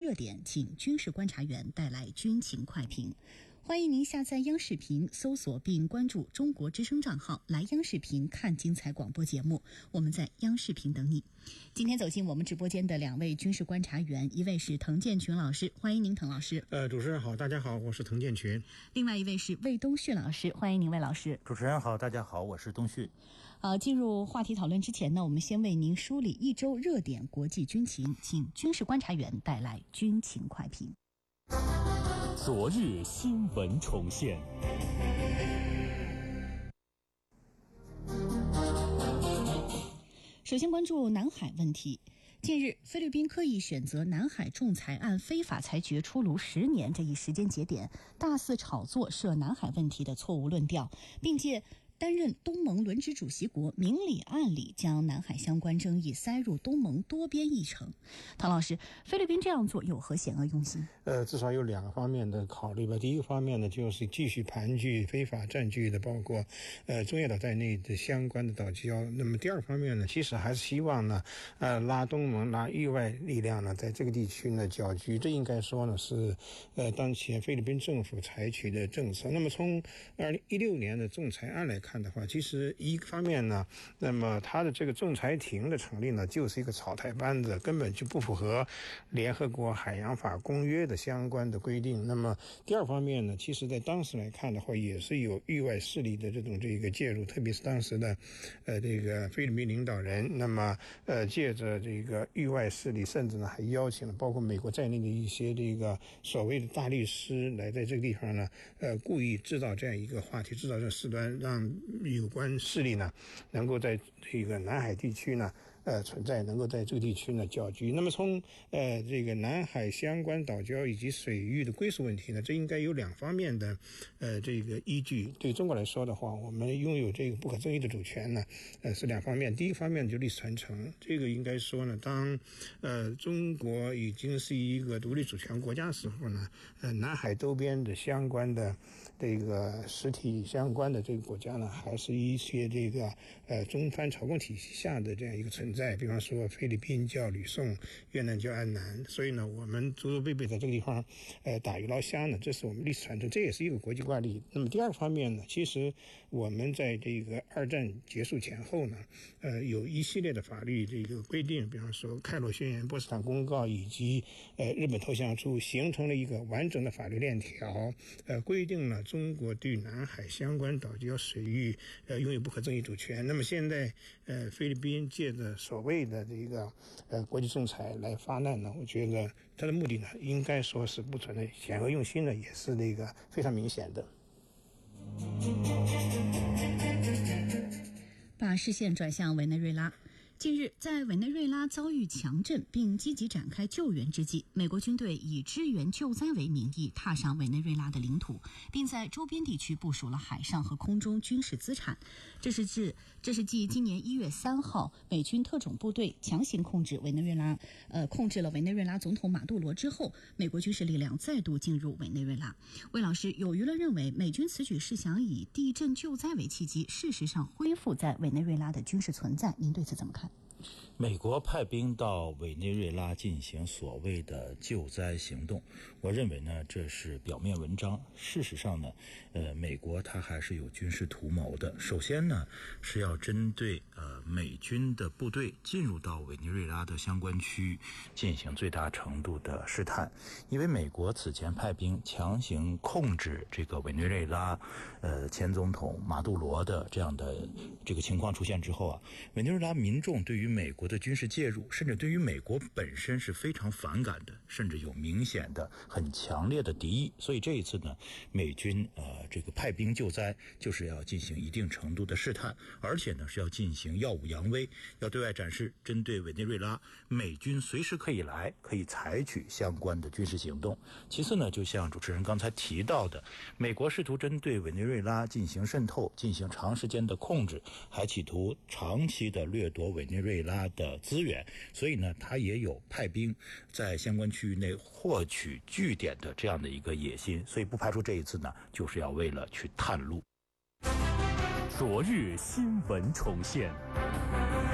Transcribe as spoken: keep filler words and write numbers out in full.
热点，请军事观察员带来军情快评。欢迎您下载央视频，搜索并关注中国之声账号，来央视频看精彩广播节目。我们在央视频等你。今天走进我们直播间的两位军事观察员，一位是滕建群老师，欢迎您，滕老师。 呃，主持人好，大家好，我是滕建群。 另外一位是魏东旭老师，欢迎您，魏老师。 主持人好，大家好，我是东旭。 呃，进入话题讨论之前呢，我们先为您梳理一周热点国际军情，请军事观察员带来军情快评。 昨日新闻重现。 首先关注南海问题。近日，菲律宾刻意选择南海仲裁案非法裁决出炉十年这一时间节点，大肆炒作涉南海问题的错误论调，并借担任东盟轮值主席国，明里暗里将南海相关争议塞入东盟多边议程。唐老师，菲律宾这样做有何险恶用心？ 呃，至少有两个方面的考虑吧。第一个方面呢，就是继续盘踞非法占据的，包括呃中业岛在内的相关的岛礁。那么第二方面呢，其实还是希望呢，呃，拉东盟、拉域外力量呢，在这个地区呢搅局。这应该说呢是呃当前菲律宾政府采取的政策。那么从二零一六年的仲裁案来看。看的话，其实一方面呢，那么它的这个仲裁庭的成立呢，就是一个草台班子，根本就不符合联合国海洋法公约的相关的规定。那么第二方面呢，其实在当时来看的话，也是有域外势力的这种这个介入，特别是当时的呃这个菲律宾领导人，那么呃借着这个域外势力，甚至呢还邀请了包括美国在内的一些这个所谓的大律师来在这个地方呢，呃故意制造这样一个话题，制造这事端，让有关势力呢能够在这个南海地区呢呃存在，能够在这个地区呢搅局。那么从呃这个南海相关岛礁以及水域的归属问题呢，这应该有两方面的呃这个依据。对中国来说的话，我们拥有这个不可争议的主权呢呃是两方面。第一方面就历史传承，这个应该说呢，当呃中国已经是一个独立主权国家的时候呢，呃南海周边的相关的这个实体相关的这个国家呢，还是一些这个呃中藩朝贡体系下的这样一个存在。比方说菲律宾叫吕宋，越南叫安南，所以呢我们祖祖辈辈在这个地方呃打鱼捞虾呢，这是我们历史传承，这也是一个国际惯例。那么第二方面呢，其实我们在这个二战结束前后呢呃有一系列的法律这个规定，比方说开罗宣言、波茨坦公告以及呃日本投降书，形成了一个完整的法律链条，呃规定了中国对南海相关岛礁水域呃拥有不可争议主权。那么现在呃菲律宾借着所谓的这个呃国际仲裁来发难呢，我觉得它的目的呢应该说是不存在险恶用心呢，也是那个非常明显的。 把视线转向委内瑞拉。近日，在委内瑞拉遭遇强震并积极展开救援之际，美国军队以支援救灾为名义踏上委内瑞拉的领土，并在周边地区部署了海上和空中军事资产。这是自这是继今年一月三号美军特种部队强行控制委内瑞拉，呃，控制了委内瑞拉总统马杜罗之后，美国军事力量再度进入委内瑞拉。魏老师，有舆论认为美军此举是想以地震救灾为契机，事实上恢复在委内瑞拉的军事存在，您对此怎么看？ 美国派兵到委内瑞拉进行所谓的救灾行动，我认为呢，这是表面文章。事实上呢，呃，美国它还是有军事图谋的。首先呢，是要针对呃美军的部队进入到委内瑞拉的相关区域进行最大程度的试探，因为美国此前派兵强行控制这个委内瑞拉，呃，前总统马杜罗的这样的这个情况出现之后啊，委内瑞拉民众对于美国的军事介入，甚至对于美国本身是非常反感的，甚至有明显的很强烈的敌意。所以这一次呢，美军呃这个派兵救灾，就是要进行一定程度的试探，而且呢是要进行耀武扬威，要对外展示针对委内瑞拉美军随时可以来，可以采取相关的军事行动。其次呢，就像主持人刚才提到的，美国试图针对委内瑞拉进行渗透，进行长时间的控制，还企图长期的掠夺委内瑞拉的资源，所以呢，他也有派兵在相关区域内获取据点的这样的一个野心，所以不排除这一次呢，就是要为了去探路。 昨日新闻重现。